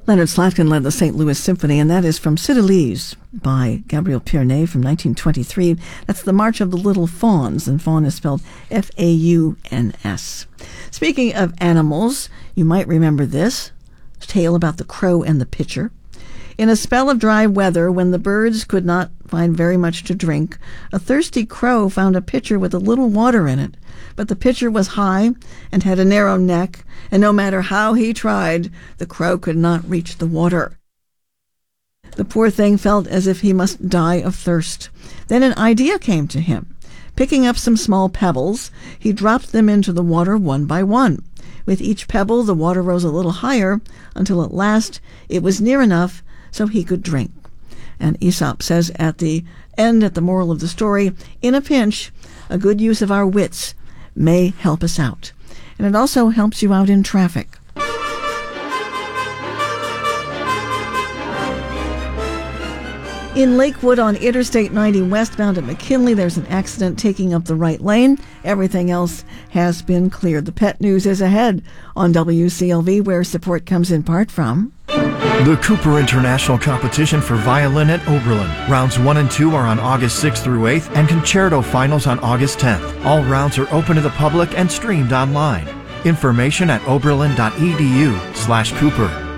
Leonard Slatkin led the St. Louis Symphony, and that is from Cydalise by Gabriel Pierné from 1923. That's the March of the Little Fauns, and faun is spelled F-A-U-N-S. Speaking of animals, you might remember this tale about the crow and the pitcher. In a spell of dry weather, when the birds could not find very much to drink, a thirsty crow found a pitcher with a little water in it. But the pitcher was high and had a narrow neck, and no matter how he tried, the crow could not reach the water. The poor thing felt as if he must die of thirst. Then an idea came to him. Picking up some small pebbles, he dropped them into the water one by one. With each pebble, the water rose a little higher, until at last it was near enough so he could drink. And Aesop says at the end, at the moral of the story, in a pinch, a good use of our wits may help us out. And it also helps you out in traffic. In Lakewood on Interstate 90 westbound at McKinley, there's an accident taking up the right lane. Everything else has been cleared. The pet news is ahead on WCLV, where support comes in part from the Cooper International Competition for Violin at Oberlin. Rounds 1 and 2 are on August 6th through 8th, and concerto finals on August 10th. All rounds are open to the public and streamed online. Information at oberlin.edu/Cooper.